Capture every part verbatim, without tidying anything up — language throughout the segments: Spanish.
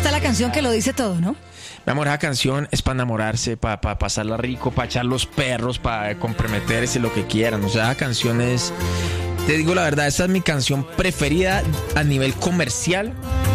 está la canción que lo dice todo, ¿no? Mi amor, esa canción es para enamorarse, para pa pasarla rico, para echar los perros, para comprometerse, lo que quieran. O sea, esa canción es... Te digo la verdad, esta es mi canción preferida a nivel comercial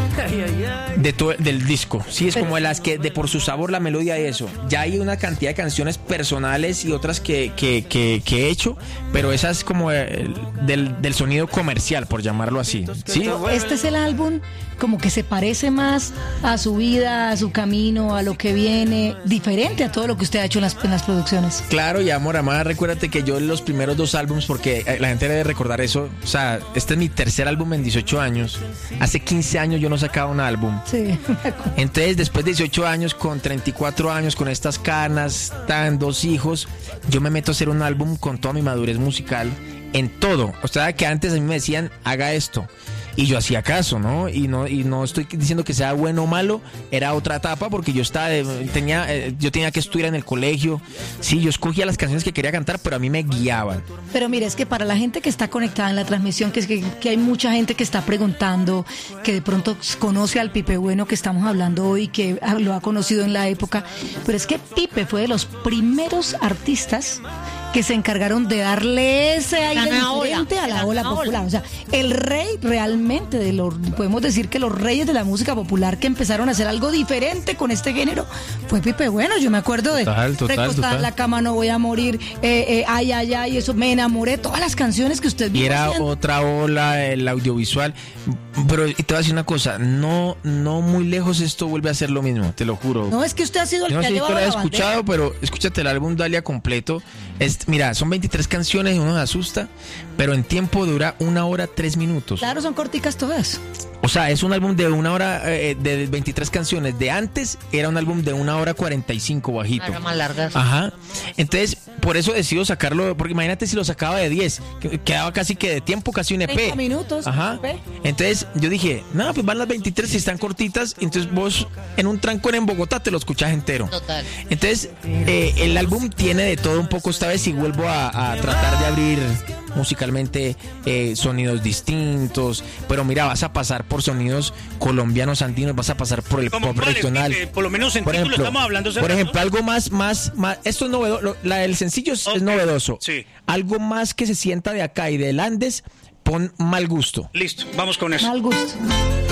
de todo, del disco. Sí, es como de las que de por su sabor, la melodía y eso. Ya hay una cantidad de canciones personales y otras que, que, que, que he hecho, pero esa es como el, del, del sonido comercial, por llamarlo así. ¿Sí? Este es el álbum como que se parece más a su vida, a su camino, a lo que viene, diferente a todo lo que usted ha hecho en las, en las producciones. Claro, y amor, amada, recuérdate que yo en los primeros dos álbumes, porque la gente debe recordar eso, o sea, este es mi tercer álbum en dieciocho años. Hace quince años yo no sacaba un álbum. Sí. Entonces, después de dieciocho años, con treinta y cuatro años, con estas canas, tan dos hijos, yo me meto a hacer un álbum con toda mi madurez musical en todo. O sea, que antes a mí me decían, haga esto. Y yo hacía caso, ¿no? Y no y no estoy diciendo que sea bueno o malo, era otra etapa porque yo estaba tenía eh, yo tenía que estudiar en el colegio. Sí, yo escogía las canciones que quería cantar, pero a mí me guiaban. Pero mire, es que para la gente que está conectada en la transmisión, que es que, que hay mucha gente que está preguntando, que de pronto conoce al Pipe Bueno que estamos hablando hoy, que lo ha conocido en la época, pero es que Pipe fue de los primeros artistas que se encargaron de darle ese aire diferente a la ola popular. O sea, el rey realmente de los, podemos decir que los reyes de la música popular que empezaron a hacer algo diferente con este género fue Pipe Bueno. Yo me acuerdo de total, total, Recostada en la cama, No voy a morir, eh, eh, ay, ay, ay, eso, Me enamoré, todas las canciones que usted vio. Y era haciendo. Otra ola, el audiovisual. Pero y te voy a decir una cosa, no, no muy lejos esto vuelve a ser lo mismo, te lo juro. No, es que usted ha sido el Yo no que sé ha si llevado tú lo la has escuchado, bandera. pero escúchate el álbum Dalia completo. Es, mira, son veintitrés canciones y uno se asusta, pero en tiempo dura una hora, tres minutos. Claro, son corticas todas. O sea, es un álbum de una hora, eh, de veintitrés canciones. De antes era un álbum de una hora cuarenta y cinco, bajito. Era más largas. Ajá. Entonces, por eso decido sacarlo, porque imagínate si lo sacaba de diez, que- quedaba casi que de tiempo, casi un E P. treinta minutos. Ajá. E P. Entonces, yo dije, no, pues van las veintitrés y están cortitas, entonces vos en un trancón en Bogotá te lo escuchás entero. Total. Entonces, eh, el álbum tiene de todo un poco esta vez y vuelvo a, a tratar de abrir musicalmente eh, sonidos distintos, pero mira, vas a pasar por sonidos colombianos, andinos, vas a pasar por el ¿Cómo pop cuáles, regional. Pipe? Por lo menos en Por título ejemplo, estamos hablando. por ejemplo, algo más, más, más, esto es novedoso, la del sencillo es, Ok, es novedoso. sí. Algo más que se sienta de acá y del Andes, pon Mal Gusto. Listo, vamos con eso. Mal gusto.